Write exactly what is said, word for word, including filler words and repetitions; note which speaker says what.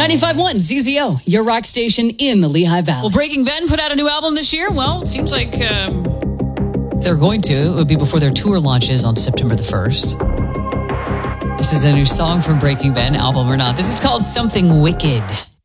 Speaker 1: ninety-five point one Z Z O, your rock station in the Lehigh Valley.
Speaker 2: Will Breaking Ben put out a new album this year? Well, it seems like um, they're going to. It would be before their tour launches on September the first. This is a new song from Breaking Ben, album or not. This is called Something Wicked.